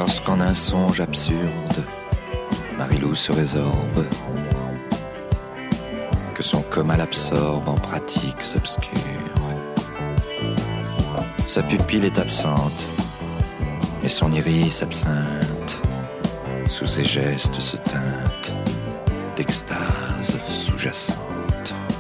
Lorsqu'en un songe absurde, Marilou se résorbe, que son coma l'absorbe en pratiques obscures. Sa pupille est absente, et son iris absinthe, sous ses gestes se teinte d'extase sous-jacente.